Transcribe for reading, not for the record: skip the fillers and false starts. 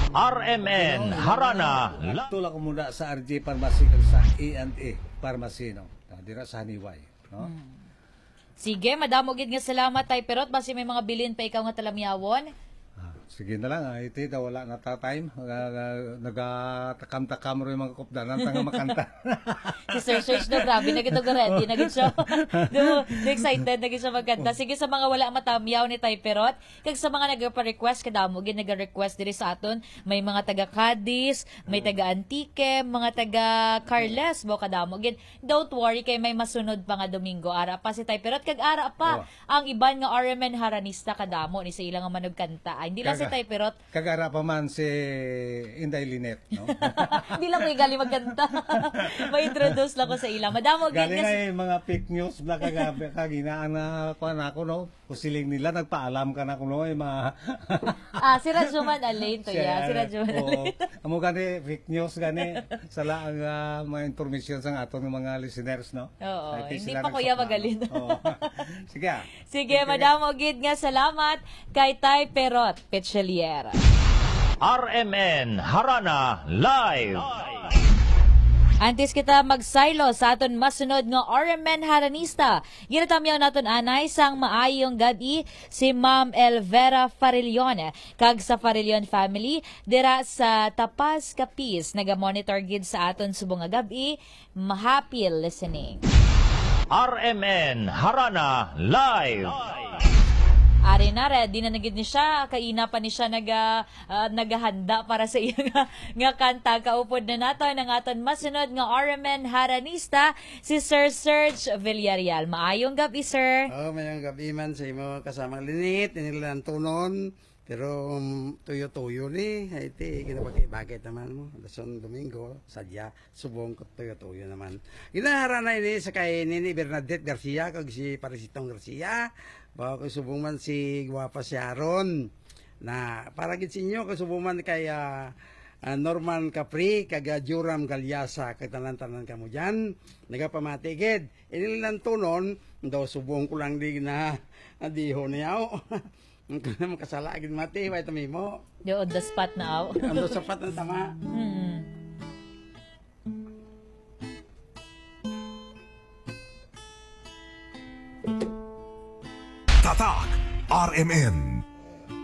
RMN Harana. Tulak ko muna sa RJ Pharmacy sa A&A Pharmacy, no? Dira sa Haniway, no? Sige, madamo gid nga salamat tay perot basi may mga bilin pa ikaw nga talamyawon. Sige na lang, iti daw wala na time. Nagatakam-takam rin mga kupdanan tanga makanta. Si Sir Search na grabe na gito ready na gito siya. Excited na gito siya magkanta. Sige sa mga wala matamyaw ni tay perot, kag sa mga nagpa-request kadamo gid naga-request diri sa aton, may mga taga Cadiz, may taga Antique, mga taga Carles bo kadamo gid. Don't worry kay may masunod pa nga Domingo ara pa si tay perot kag ara pa ang iban nga RMN Haranista kadamo ni sa ilang nga manugkanta. Hindi lang si tay perot. Kagara pa man si Inday Linet, no? Hindi lang may gali magkanta. May introduce lang ko sa ila. Madamo gid galing ay mga fake news na kagabi kaginaan na kuan ako, no? Kusiling nila nagpaalam ka na ko, no? Mga si Rajuman Alain to ya. Si Rajuman Alain. Amo gani fake news gani sala ang mga information sa aton ng mga listeners, no? Oo. Hindi pa kuya magaling. Sige. Sige, madamo gid nga salamat kay tay perot Petchelier. RMN Harana Live. Antes kita magsaylo sa aton masunod nga RMN Haranista, ginatamyaw naton anay sang maayong gabi si Ma'am Elvera Farillon. Kag sa Farillon family, dira sa Tapas Capiz, naga-monitor gid sa aton subong nga gabi. Happy listening. RMN Harana Live. Ari na, ready na nagid ni siya. Kaina pa ni siya nagahanda para sa iya nga kanta. Kaupod na nato ng aton masunod nga RMN Haranista, si Sir Serge Villarreal. Maayong gabi, sir. Mayong gabi man sa imo kasamang linit, inilang tunon. Pero tuyo-tuyo ni, iti, kinapagkibagay naman mo. Dason Domingo, sadya, subong ko tuyo-tuyo naman. Ginahara na ini sa kay Nini Bernadette Garcia, kag si Parisitong Garcia, bago ko subong man si Guapa Sharon. Na, para gid sinyo, kasubong man kay Norman Capri, kag Joram Galyasa, kag tanan-tanan kamo dyan. Nagapamatigid. Inilang tunon, daw subong ko lang di na adiho niyaw. Makasala agad mati, wait a mo. Yo, on the spot na aw. On the spot na tama. Tatak RMN